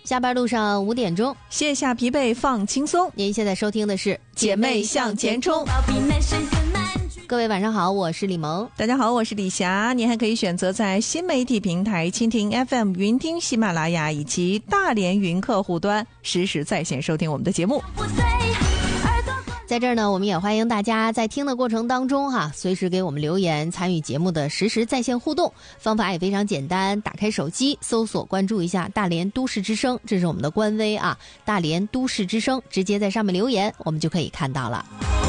下班路上5点钟， 卸下疲惫放轻松。 您现在收听的是姐妹向前冲。 各位晚上好，我是李萌。 大家好，我是李霞。您还可以选择在新媒体平台蜻蜓 FM、云听、喜马拉雅以及大连云客户端实时在线收听我们的节目。 在这儿呢，我们也欢迎大家在听的过程当中随时给我们留言，参与节目的实时在线互动。方法也非常简单，打开手机搜索关注一下大连都市之声，这是我们的官微大连都市之声，直接在上面留言，我们就可以看到了。